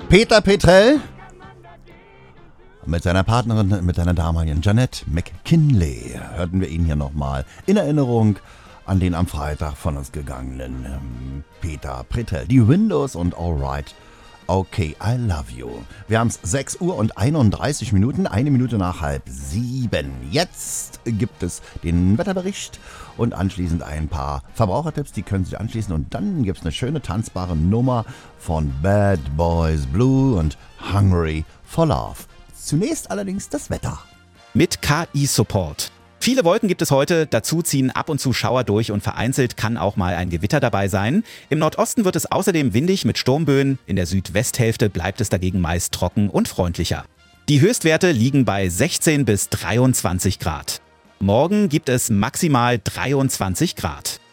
Peter Petrell mit seiner Partnerin, mit seiner damaligen Jeanette McKinley, hörten wir ihn hier nochmal in Erinnerung an den am Freitag von uns gegangenen Peter Petrell. Die Windows und Alright, okay, I love you. Wir haben es 6 Uhr und 31 Minuten, 1 Minute nach 6:30. Jetzt gibt es den Wetterbericht und anschließend ein paar Verbrauchertipps, die können sich anschließen. Und dann gibt es eine schöne tanzbare Nummer von Bad Boys Blue und Hungry for Love. Zunächst allerdings das Wetter. Mit KI-Support. Viele Wolken gibt es heute, dazu ziehen ab und zu Schauer durch und vereinzelt kann auch mal ein Gewitter dabei sein. Im Nordosten wird es außerdem windig mit Sturmböen, in der Südwesthälfte bleibt es dagegen meist trocken und freundlicher. Die Höchstwerte liegen bei 16 bis 23 Grad. Morgen gibt es maximal 23 Grad.